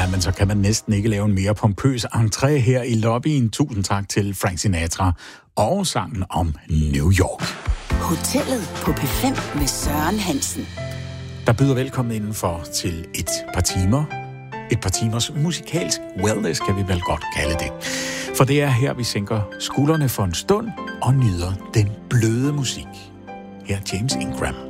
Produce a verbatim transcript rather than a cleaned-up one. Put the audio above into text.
Ja, men så kan man næsten ikke lave en mere pompøs entré her i lobbyen. Tusind tak til Frank Sinatra og sangen om New York. Hotellet på P fem med Søren Hansen. Der byder velkommen indenfor til et par timer. Et par timers musikalsk wellness, kan vi vel godt kalde det. For det er her, vi sænker skuldrene for en stund og nyder den bløde musik. Her er James Ingram.